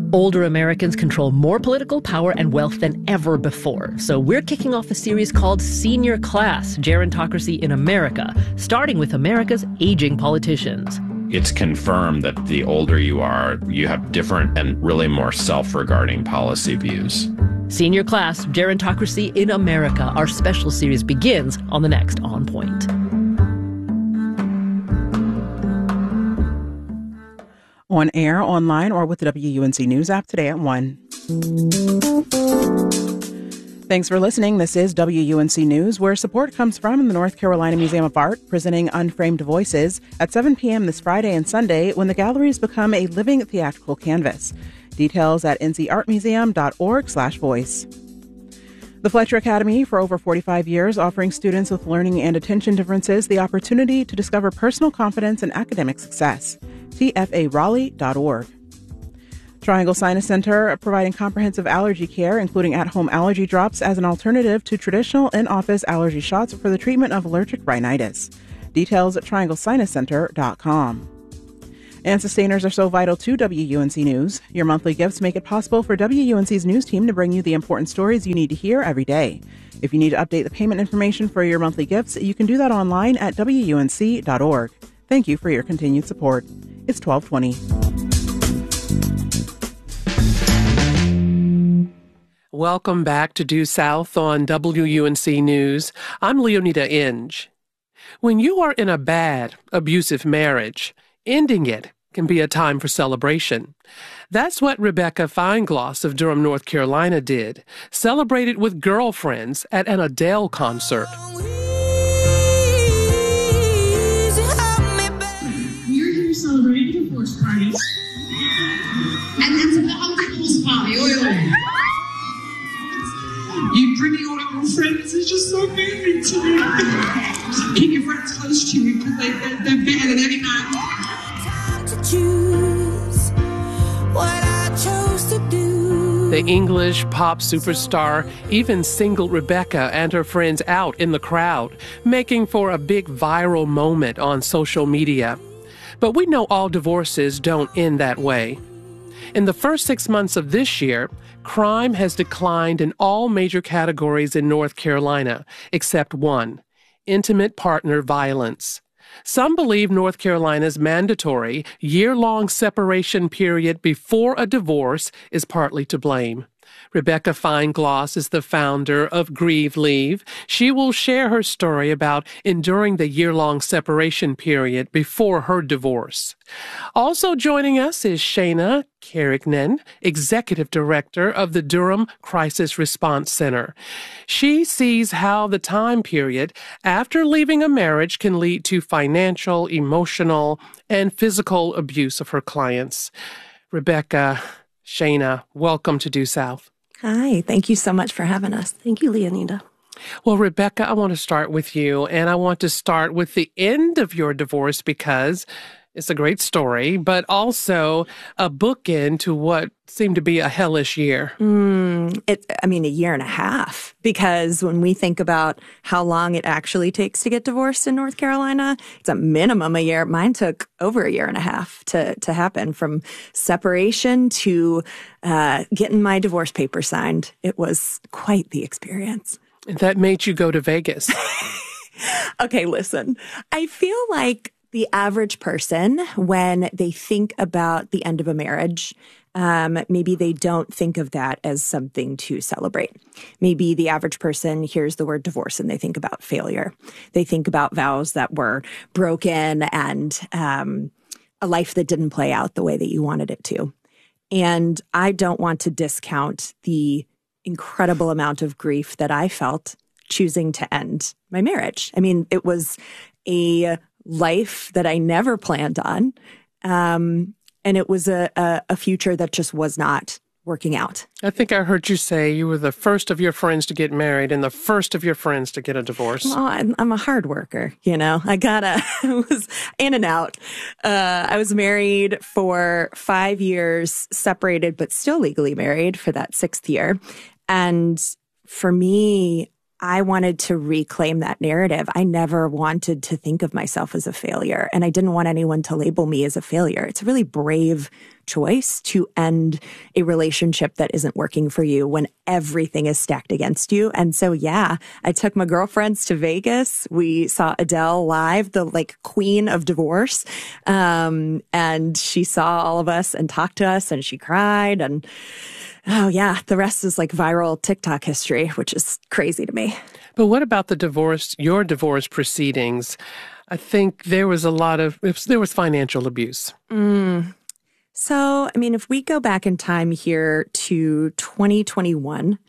Older Americans control more political power and wealth than ever before. So we're kicking off a series called Senior Class, Gerontocracy in America, starting with America's aging politicians. It's confirmed that the older you are, you have different and really more self-regarding policy views. Senior Class, Gerontocracy in America. Our special series begins on the next On Point. On air, online, or with the WUNC News app today at 1. Thanks for listening. This is WUNC News, where support comes from the North Carolina Museum of Art, presenting Unframed Voices at 7 p.m. this Friday and Sunday when the galleries become a living theatrical canvas. Details at ncartmuseum.org/voice. The Fletcher Academy, for over 45 years, offering students with learning and attention differences the opportunity to discover personal confidence and academic success. tfaraleigh.org. Triangle Sinus Center, providing comprehensive allergy care, including at-home allergy drops as an alternative to traditional in-office allergy shots for the treatment of allergic rhinitis. Details at trianglesinuscenter.com. And sustainers are so vital to WUNC News. Your monthly gifts make it possible for WUNC's news team to bring you the important stories you need to hear every day. If you need to update the payment information for your monthly gifts, you can do that online at WUNC.org. Thank you for your continued support. It's 12:20. Welcome back to Due South on WUNC News. I'm Leonida Inge. When you are in a bad, abusive marriage, ending it can be a time for celebration. That's what Rebecca Feingloss of Durham, North Carolina did. Celebrated with girlfriends at an Adele concert. We're here celebrating divorce parties. And that's a divorce party. You bringing all of your friends is just so moving to me. Just keep your friends close to you because they're better than any man. The English pop superstar even singled Rebecca and her friends out in the crowd, making for a big viral moment on social media. But we know all divorces don't end that way. In the first 6 months of this year, crime has declined in all major categories in North Carolina, except one: intimate partner violence. Some believe North Carolina's mandatory year-long separation period before a divorce is partly to blame. Rebecca Feingloss is the founder of Grieve Leave. She will share her story about enduring the year-long separation period before her divorce. Also joining us is Shana Carignan, Executive Director of the Durham Crisis Response Center. She sees how the time period after leaving a marriage can lead to financial, emotional, and physical abuse of her clients. Rebecca, Shana, welcome to Due South. Hi, thank you so much for having us. Thank you, Leonida. Well, Rebecca, I want to start with you, and I want to start with the end of your divorce because it's a great story, but also a bookend to what seemed to be a hellish year. A year and a half, because when we think about how long it actually takes to get divorced in North Carolina, it's a minimum a year. Mine took over a year and a half to happen, from separation to getting my divorce paper signed. It was quite the experience. That made you go to Vegas. Okay, listen, I feel like the average person, when they think about the end of a marriage, maybe they don't think of that as something to celebrate. Maybe the average person hears the word divorce and they think about failure. They think about vows that were broken and a life that didn't play out the way that you wanted it to. And I don't want to discount the incredible amount of grief that I felt choosing to end my marriage. I mean, it was a life that I never planned on. And it was a future that just was not working out. I think I heard you say you were the first of your friends to get married and the first of your friends to get a divorce. Well, I'm a hard worker, I was in and out. I was married for 5 years, separated, but still legally married for that 6th year. And for me, I wanted to reclaim that narrative. I never wanted to think of myself as a failure, and I didn't want anyone to label me as a failure. It's a really brave choice to end a relationship that isn't working for you when everything is stacked against you. And so, yeah, I took my girlfriends to Vegas. We saw Adele live, the queen of divorce. And she saw all of us and talked to us and she cried. And oh yeah, the rest is viral TikTok history, which is crazy to me. But what about your divorce proceedings? I think there was financial abuse. So, if we go back in time here to 2021,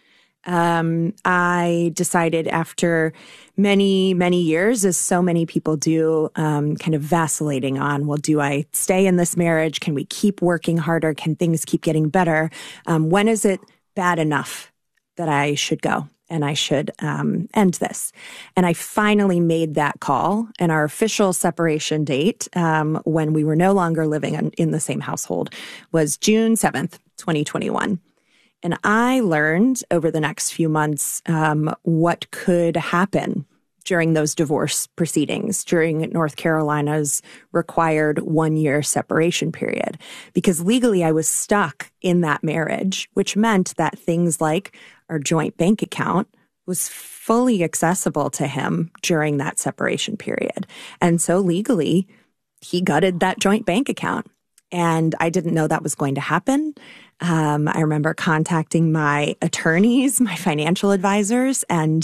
I decided after many, many years, as so many people do, kind of vacillating on, well, do I stay in this marriage? Can we keep working harder? Can things keep getting better? When is it bad enough that I should go? And I should end this. And I finally made that call. And our official separation date, when we were no longer living in the same household, was June 7th, 2021. And I learned over the next few months what could happen during those divorce proceedings, during North Carolina's required 1-year separation period. Because legally, I was stuck in that marriage, which meant that things like our joint bank account was fully accessible to him during that separation period. And so legally, he gutted that joint bank account. And I didn't know that was going to happen. I remember contacting my attorneys, my financial advisors, and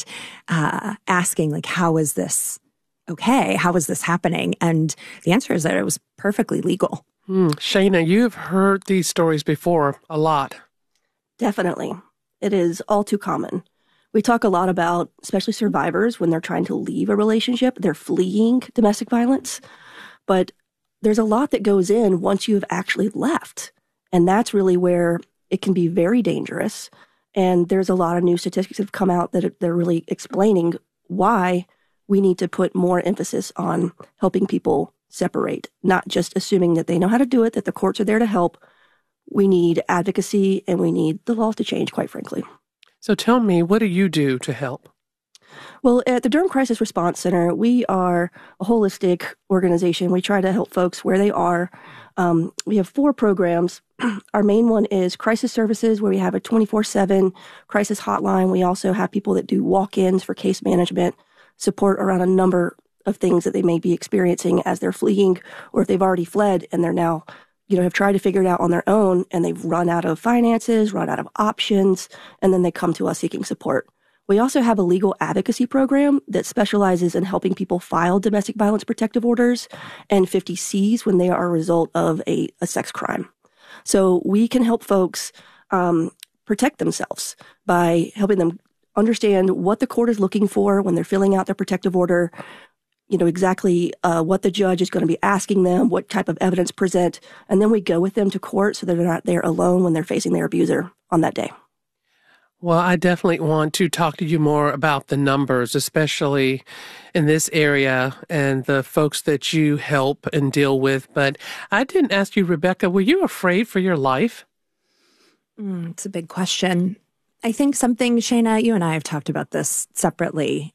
asking, how is this okay? How is this happening? And the answer is that it was perfectly legal. Shana, you've heard these stories before a lot. Definitely. It is all too common. We talk a lot about, especially survivors, when they're trying to leave a relationship, they're fleeing domestic violence. But there's a lot that goes in once you've actually left. And that's really where it can be very dangerous. And there's a lot of new statistics that have come out that they're really explaining why we need to put more emphasis on helping people separate, not just assuming that they know how to do it, that the courts are there to help. We need advocacy and we need the laws to change, quite frankly. So tell me, what do you do to help? Well, at the Durham Crisis Response Center, we are a holistic organization. We try to help folks where they are. We have 4 programs. Our main one is crisis services, where we have a 24/7 crisis hotline. We also have people that do walk-ins for case management, support around a number of things that they may be experiencing as they're fleeing, or if they've already fled and they're now, have tried to figure it out on their own and they've run out of finances, run out of options, and then they come to us seeking support. We also have a legal advocacy program that specializes in helping people file domestic violence protective orders and 50Cs when they are a result of a sex crime. So we can help folks protect themselves by helping them understand what the court is looking for when they're filling out their protective order, exactly what the judge is going to be asking them, what type of evidence present, and then we go with them to court so that they're not there alone when they're facing their abuser on that day. Well, I definitely want to talk to you more about the numbers, especially in this area and the folks that you help and deal with. But I didn't ask you, Rebecca, were you afraid for your life? It's a big question. I think something, Shana, you and I have talked about this separately.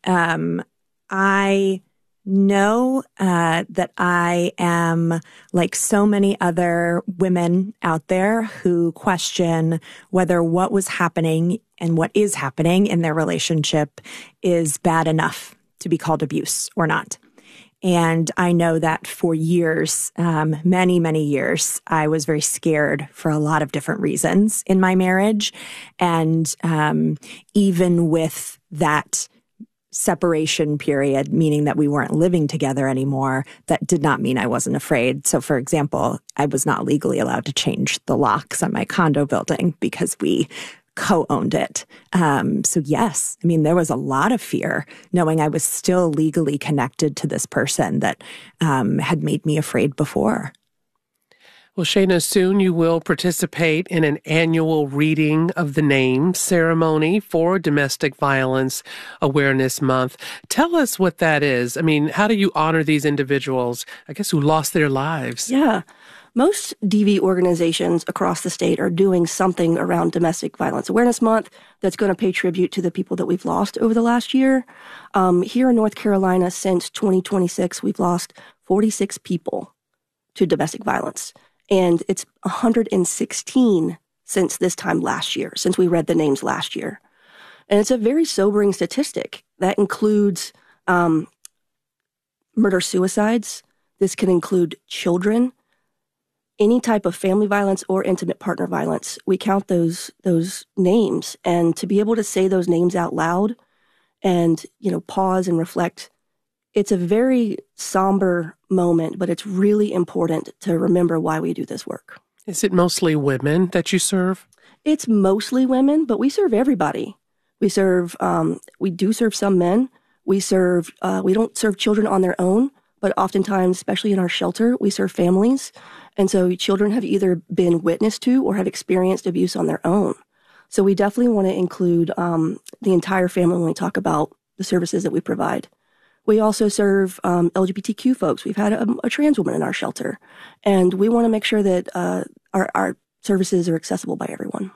I know that I am like so many other women out there who question whether what was happening and what is happening in their relationship is bad enough to be called abuse or not. And I know that for years, many, many years, I was very scared for a lot of different reasons in my marriage. And even with that separation period, meaning that we weren't living together anymore, that did not mean I wasn't afraid. So, for example, I was not legally allowed to change the locks on my condo building because we co-owned it. So yes, I mean, there was a lot of fear knowing I was still legally connected to this person that had made me afraid before. Well, Shana, soon you will participate in an annual reading of the name ceremony for Domestic Violence Awareness Month. Tell us what that is. I mean, how do you honor these individuals, I guess, who lost their lives? Yeah. Most DV organizations across the state are doing something around Domestic Violence Awareness Month that's going to pay tribute to the people that we've lost over the last year. Here in North Carolina, since 2026, we've lost 46 people to domestic violence. And it's 116 since this time last year, since we read the names last year. And it's a very sobering statistic. That includes murder-suicides. This can include children, any type of family violence or intimate partner violence. We count those names, and to be able to say those names out loud and, pause and reflect, it's a very somber moment, but it's really important to remember why we do this work. Is it mostly women that you serve? It's mostly women, but we serve everybody. We do serve some men. We don't serve children on their own, but oftentimes, especially in our shelter, we serve families. And so children have either been witness to or have experienced abuse on their own. So we definitely want to include the entire family when we talk about the services that we provide. We also serve LGBTQ folks. We've had a trans woman in our shelter, and we want to make sure that our services are accessible by everyone.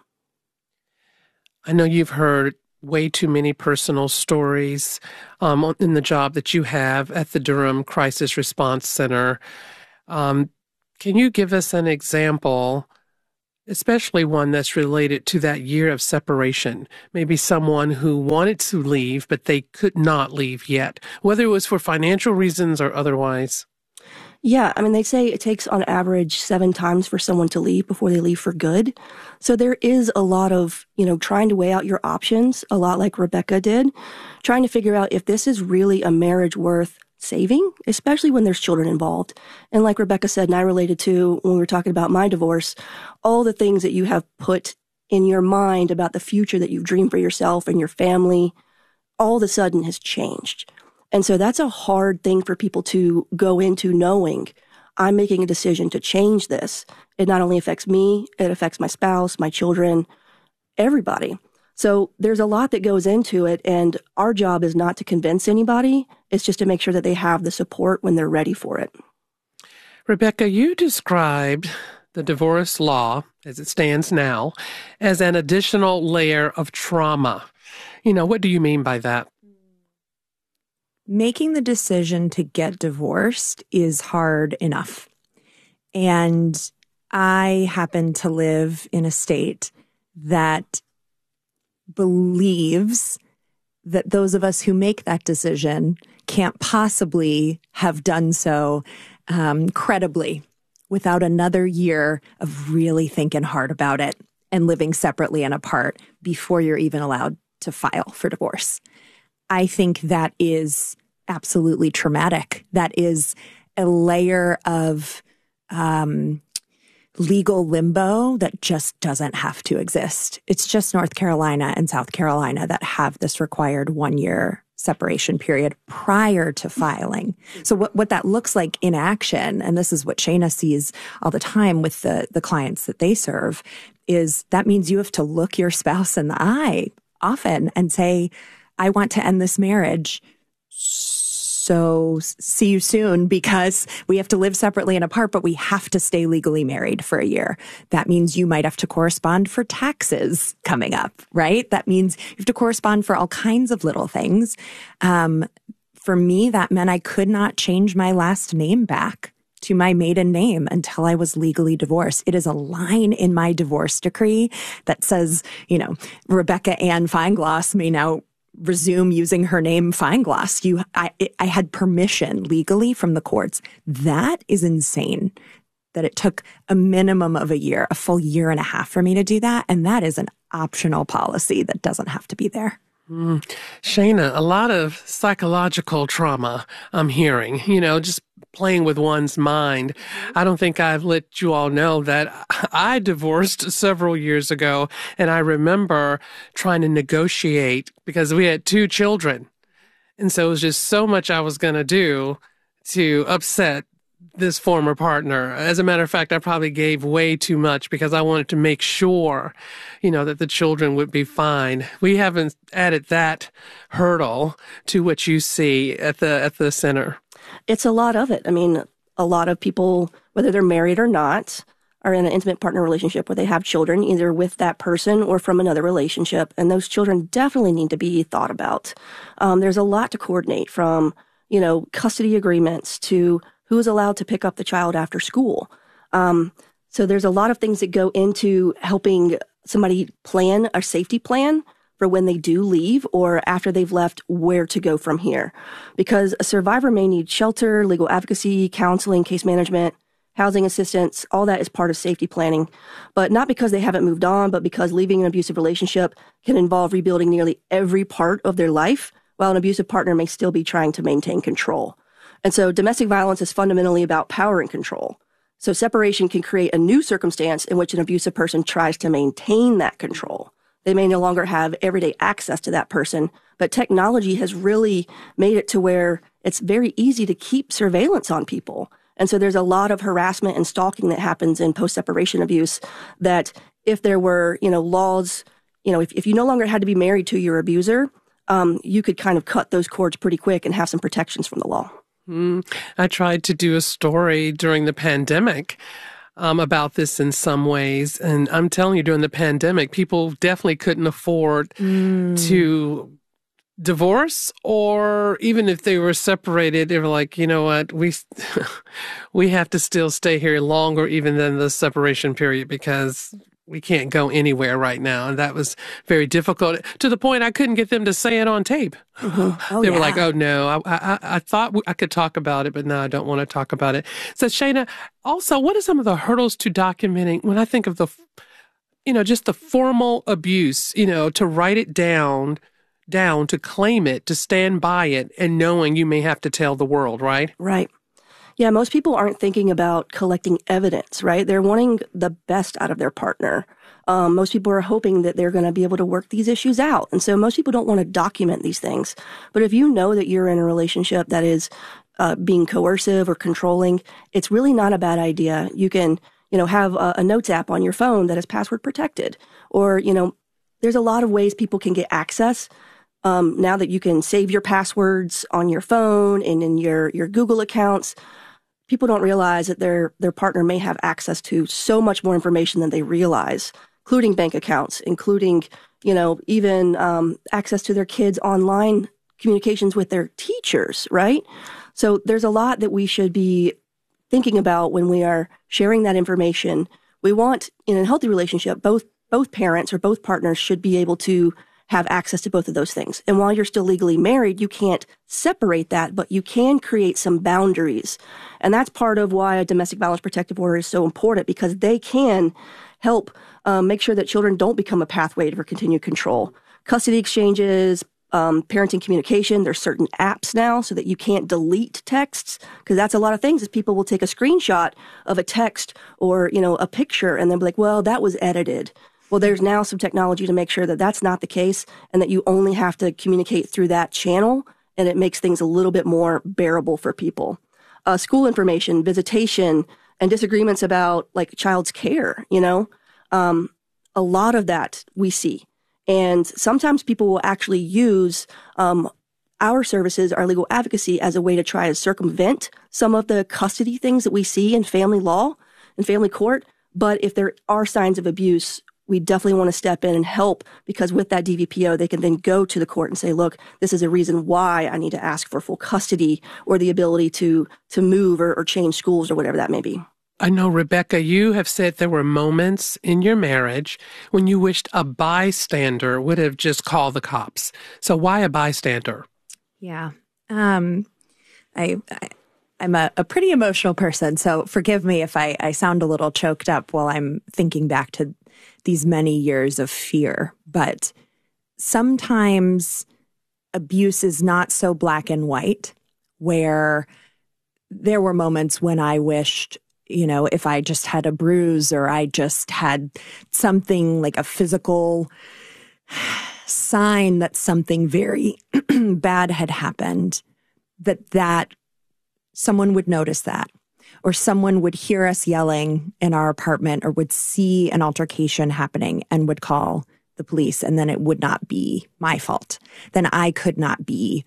I know you've heard way too many personal stories in the job that you have at the Durham Crisis Response Center. Can you give us an example, especially one that's related to that year of separation? Maybe someone who wanted to leave, but they could not leave yet, whether it was for financial reasons or otherwise. Yeah, they say it takes on average 7 times for someone to leave before they leave for good. So there is a lot of, trying to weigh out your options, a lot like Rebecca did, trying to figure out if this is really a marriage worth saving, especially when there's children involved. And like Rebecca said, and I related to when we were talking about my divorce, all the things that you have put in your mind about the future that you've dreamed for yourself and your family, all of a sudden has changed. And so that's a hard thing for people to go into, knowing I'm making a decision to change this. It not only affects me, it affects my spouse, my children, everybody. So there's a lot that goes into it, and our job is not to convince anybody. It's just to make sure that they have the support when they're ready for it. Rebecca, you described the divorce law, as it stands now, as an additional layer of trauma. What do you mean by that? Making the decision to get divorced is hard enough. And I happen to live in a state that believes that those of us who make that decision can't possibly have done so credibly without another year of really thinking hard about it and living separately and apart before you're even allowed to file for divorce. I think that is absolutely traumatic. That is a layer of legal limbo that just doesn't have to exist. It's just North Carolina and South Carolina that have this required 1-year separation period prior to filing. So what that looks like in action, and this is what Shayna sees all the time with the clients that they serve, is that means you have to look your spouse in the eye often and say, I want to end this marriage. So see you soon, because we have to live separately and apart, but we have to stay legally married for a year. That means you might have to correspond for taxes coming up, right? That means you have to correspond for all kinds of little things. For me, that meant I could not change my last name back to my maiden name until I was legally divorced. It is a line in my divorce decree that says, Rebecca Ann Feingloss may now resume using her name Feingloss. I had permission legally from the courts. That is insane that it took a minimum of a year, a full 1.5 years for me to do that. And that is an optional policy that doesn't have to be there. Shayna, a lot of psychological trauma I'm hearing, just playing with one's mind. I don't think I've let you all know that I divorced several years ago, and I remember trying to negotiate because we had 2 children. And so it was just so much I was going to do to upset this former partner. As a matter of fact, I probably gave way too much because I wanted to make sure, that the children would be fine. We haven't added that hurdle to what you see at the center. It's a lot of it. A lot of people, whether they're married or not, are in an intimate partner relationship where they have children either with that person or from another relationship. And those children definitely need to be thought about. There's a lot to coordinate, from, custody agreements to who's allowed to pick up the child after school. So there's a lot of things that go into helping somebody plan a safety plan for when they do leave or after they've left, where to go from here. Because a survivor may need shelter, legal advocacy, counseling, case management, housing assistance. All that is part of safety planning, but not because they haven't moved on, but because leaving an abusive relationship can involve rebuilding nearly every part of their life, while an abusive partner may still be trying to maintain control. And so domestic violence is fundamentally about power and control. So separation can create a new circumstance in which an abusive person tries to maintain that control. They may no longer have everyday access to that person, but technology has really made it to where it's very easy to keep surveillance on people. And so there's a lot of harassment and stalking that happens in post-separation abuse that if there were, laws, if you no longer had to be married to your abuser, you could kind of cut those cords pretty quick and have some protections from the law. I tried to do a story during the pandemic about this in some ways. And I'm telling you, during the pandemic, people definitely couldn't afford to divorce, or even if they were separated, they were like, you know what, we have to still stay here longer even than the separation period because we can't go anywhere right now. And that was very difficult to the point I couldn't get them to say it on tape. Mm-hmm. They were like, oh no, I thought I could talk about it, but no, I don't want to talk about it. So Shana, also, what are some of the hurdles to documenting when I think of just the formal abuse, to write it down, to claim it, to stand by it, and knowing you may have to tell the world, right? Right. Yeah, most people aren't thinking about collecting evidence, right? They're wanting the best out of their partner. Most people are hoping that they're going to be able to work these issues out. And so most people don't want to document these things. But if you know that you're in a relationship that is being coercive or controlling, it's really not a bad idea. You can, have a notes app on your phone that is password protected. Or, there's a lot of ways people can get access. Now that you can save your passwords on your phone and in your Google accounts, people don't realize that their partner may have access to so much more information than they realize, including bank accounts, including, even access to their kids' online communications with their teachers, right? So there's a lot that we should be thinking about when we are sharing that information. We want, in a healthy relationship, both parents or both partners should be able to have access to both of those things. And while you're still legally married, you can't separate that, but you can create some boundaries. And that's part of why a domestic violence protective order is so important, because they can help make sure that children don't become a pathway for continued control. Custody exchanges, parenting communication, there's certain apps now so that you can't delete texts, because that's a lot of things is people will take a screenshot of a text or, a picture and then be like, well, that was edited. Well, there's now some technology to make sure that that's not the case and that you only have to communicate through that channel, and it makes things a little bit more bearable for people. School information, visitation, and disagreements about like child's care, a lot of that we see. And sometimes people will actually use our services, our legal advocacy, as a way to try to circumvent some of the custody things that we see in family law and family court. But if there are signs of abuse, we definitely want to step in and help, because with that DVPO, they can then go to the court and say, look, this is a reason why I need to ask for full custody or the ability to move or change schools or whatever that may be. I know, Rebecca, you have said there were moments in your marriage when you wished a bystander would have just called the cops. So why a bystander? Yeah. I'm a pretty emotional person, so forgive me if I sound a little choked up while I'm thinking back to these many years of fear. But sometimes abuse is not so black and white, where there were moments when I wished, if I just had a bruise or I just had something like a physical sign that something very bad had happened, that someone would notice that, or someone would hear us yelling in our apartment or would see an altercation happening and would call the police, and then it would not be my fault. Then I could not be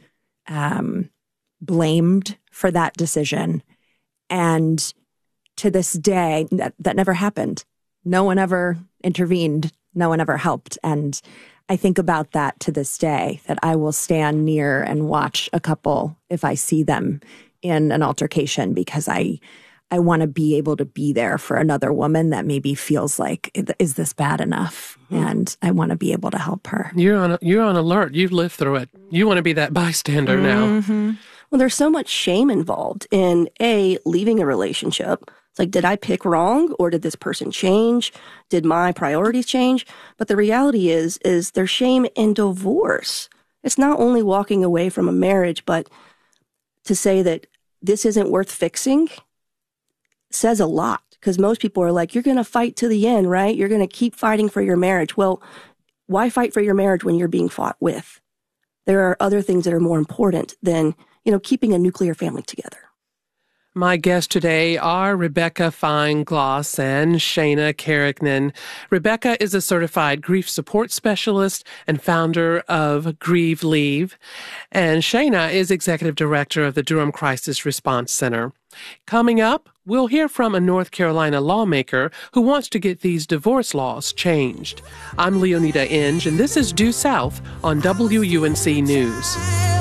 blamed for that decision. And to this day, that never happened. No one ever intervened. No one ever helped. And I think about that to this day, that I will stand near and watch a couple if I see them in an altercation, because I I want to be able to be there for another woman that maybe feels like, is this bad enough? And I want to be able to help her. You're on alert. You've lived through it. You want to be that bystander now. Well, there's so much shame involved in leaving a relationship. It's like, did I pick wrong, or did this person change? Did my priorities change? But the reality is there's shame in divorce. It's not only walking away from a marriage, but to say that this isn't worth fixing says a lot, because most people are like, you're going to fight to the end, right? You're going to keep fighting for your marriage. Well, why fight for your marriage when you're being fought with? There are other things that are more important than, keeping a nuclear family together. My guests today are Rebecca Feingloss and Shana Carignan. Rebecca is a certified grief support specialist and founder of Grieve Leave. And Shana is executive director of the Durham Crisis Response Center. Coming up, we'll hear from a North Carolina lawmaker who wants to get these divorce laws changed. I'm Leonida Inge, and this is Due South on WUNC News.